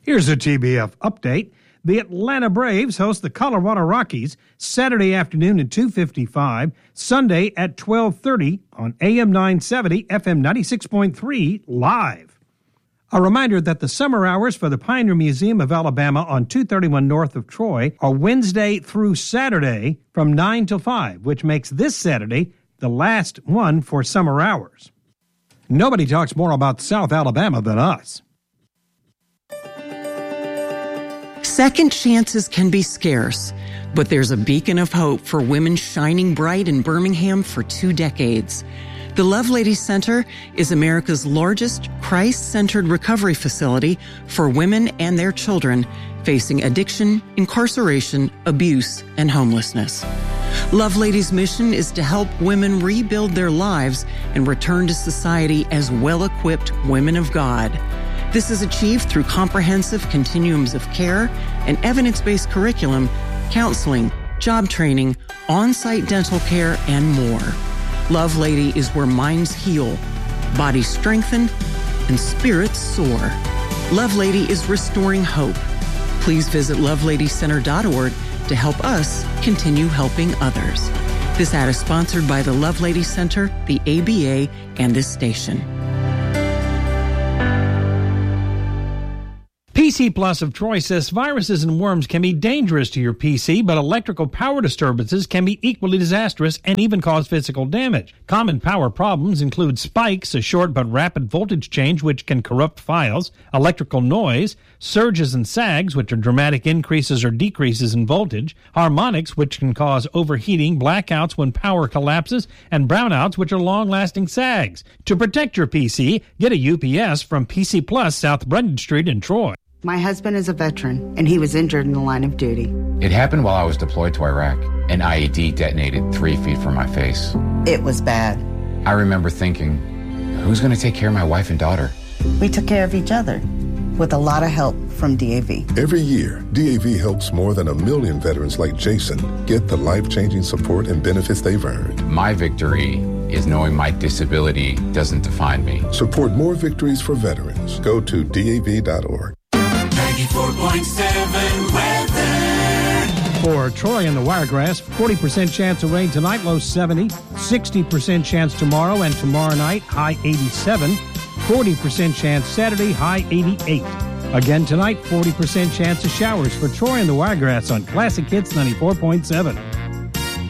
Here's a TBF update. The Atlanta Braves host the Colorado Rockies Saturday afternoon at 2:55, Sunday at 12:30 on AM 970, FM 96.3 live. A reminder that the summer hours for the Pioneer Museum of Alabama on 231 north of Troy are Wednesday through Saturday from 9 till 5, which makes this Saturday the last one for summer hours. Nobody talks more about South Alabama than us. Second chances can be scarce, but there's a beacon of hope for women shining bright in Birmingham for 2 decades. The Lovelady Center is America's largest Christ-centered recovery facility for women and their children facing addiction, incarceration, abuse, and homelessness. Lovelady's mission is to help women rebuild their lives and return to society as well-equipped women of God. This is achieved through comprehensive continuums of care and evidence-based curriculum, counseling, job training, on-site dental care, and more. Lovelady is where minds heal, bodies strengthen, and spirits soar. Lovelady is restoring hope. Please visit loveladycenter.org to help us continue helping others. This ad is sponsored by the Lovelady Center, the ABA, and this station. PC Plus of Troy says viruses and worms can be dangerous to your PC, but electrical power disturbances can be equally disastrous and even cause physical damage. Common power problems include spikes, a short but rapid voltage change which can corrupt files, electrical noise, surges and sags, which are dramatic increases or decreases in voltage, harmonics, which can cause overheating, blackouts when power collapses, and brownouts, which are long-lasting sags. To protect your PC, get a UPS from PC Plus, South Brendan Street in Troy. My husband is a veteran, and he was injured in the line of duty. It happened while I was deployed to Iraq. An IED detonated 3 feet from my face. It was bad. I remember thinking, who's going to take care of my wife and daughter? We took care of each other, with a lot of help from DAV. Every year, DAV helps more than 1 million veterans like Jason get the life-changing support and benefits they've earned. My victory is knowing my disability doesn't define me. Support more victories for veterans. Go to DAV.org. 94.7 weather. For Troy and the Wiregrass, 40% chance of rain tonight, low 70. 60% chance tomorrow and tomorrow night, high 87. 40% chance Saturday, high 88. Again tonight, 40% chance of showers for Troy and the Wiregrass on Classic Hits 94.7.